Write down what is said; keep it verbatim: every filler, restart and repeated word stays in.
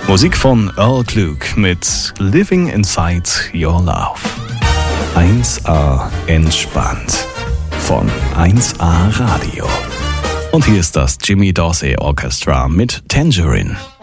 Musik von Earl Klug mit Living Inside Your Love. eins A entspannt von eins A Radio. Und hier ist das Jimmy Dorsey Orchestra mit Tangerine.